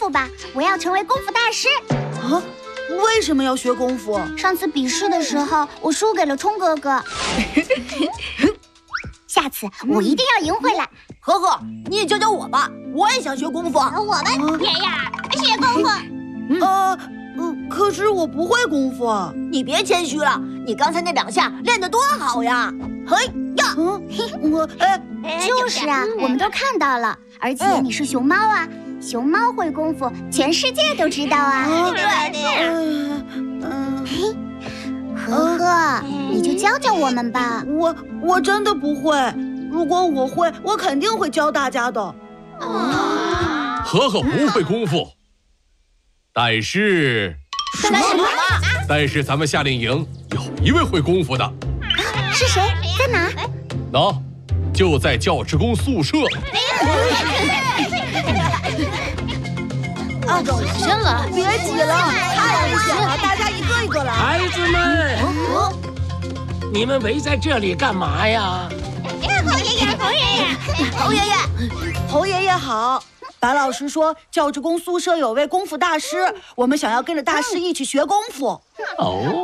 夫吧，我要成为功夫大师。 啊？为什么要学功夫？ 上次比试的时候，我输给了冲哥哥。下次我一定要赢回来。 呵呵，你也教教我吧，我也想学功夫。 我们也要学功夫。 可是我不会功夫。 你别谦虚了，你刚才那2下练得多好呀！嘿呀， 就是啊，我们都看到了。而且你是熊猫啊，熊猫会功夫，全世界都知道啊。呵呵，你就教教我们吧。 我真的不会。如果我会，我肯定会教大家的。 呵呵不会功夫，但是咱们夏令营有一位会功夫的。 是谁？在哪？ 就在教职工宿舍。 有人了， 别挤了，太危险了，大家一个一个来。 孩子们，你们围在这里干嘛呀？ 侯爷爷好。白老师说，教职工宿舍有位功夫大师，我们想要跟着大师一起学功夫。 哦。